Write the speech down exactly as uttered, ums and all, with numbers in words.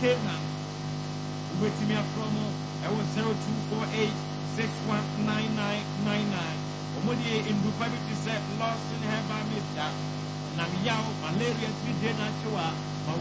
Canaan. Wait me from I was zero two four eight six one nine nine nine nine. Omodi in Bupabi to say lost in heaven, Mister Namiyao, malaria, three day natural.